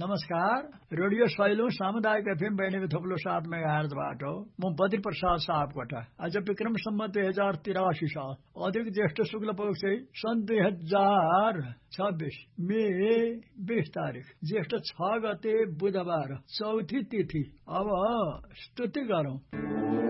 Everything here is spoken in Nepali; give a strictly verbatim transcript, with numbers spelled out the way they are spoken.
नमस्कार, रेडियो सैलुङ सामुदायिक एफएम बैनी थोप्लो सात मेगाहर्जबाट म बद्री प्रसाद सापकोटा। आज विक्रम सम्मत दुई हजार तिरासी साल अधिक ज्येष्ठ शुक्ल पक्ष सन् दुई हजार छब्बीस मे बीस तारिक ज्येष्ठ छ गते बुधबार चौथी तिथि। अब स्तुति गरौं।